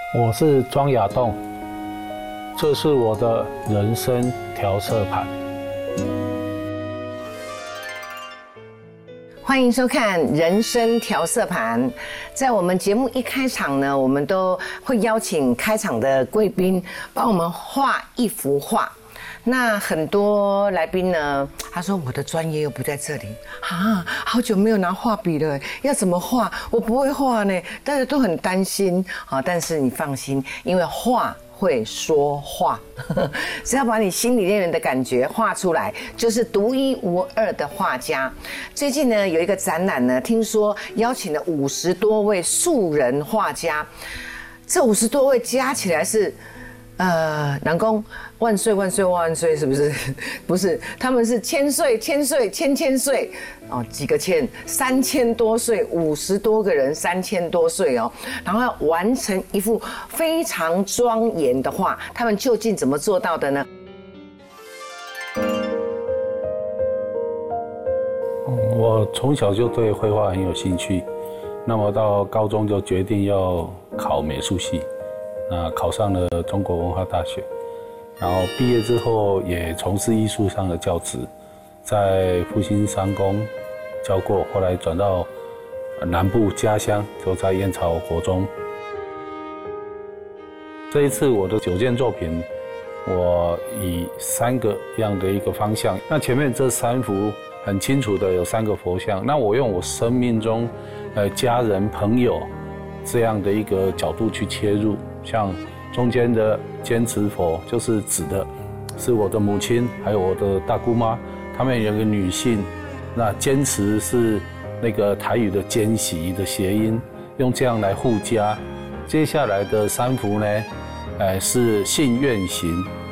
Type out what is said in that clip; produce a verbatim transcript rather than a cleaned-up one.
我是庄亚栋，这是我的人生调色盘。 欢迎收看《人生调色盘》。在我们节目一开场呢，我们都会邀请开场的贵宾帮我们画一幅画。那很多来宾呢，他说我的专业又不在这里啊，好久没有拿画笔了，要怎么画？我不会画呢，大家都很担心啊。但是你放心，因为画会说话，只要把你心里面的感觉画出来，就是独一无二的画家。最近呢，有一个展览呢，听说邀请了五十多位素人画家，这五十多位加起来是。呃，南宫万岁万岁万岁，是不是？不是，他们是千岁千岁千千岁哦，几个千，三千多岁，五十多个人，三千多岁哦，然后要完成一幅非常庄严的画，他们究竟怎么做到的呢？ 我从小就对绘画很有兴趣，那么到高中就决定要考美术系。那考上了中国文化大学，然后毕业之后也从事艺术上的教职，在复兴商工教过，后来转到南部家乡，就在燕巢国中。这一次我的九件作品，我以三个样的一个方向。那前面这三幅很清楚的有三个佛像，那我用我生命中呃家人朋友这样的一个角度去切入。像中间的坚持佛，就是指的是我的母亲，还有我的大姑妈，她们有个女性。那坚持是那个台语的奸习的谐音，用这样来护家。接下来的三幅呢，呃，是信愿行，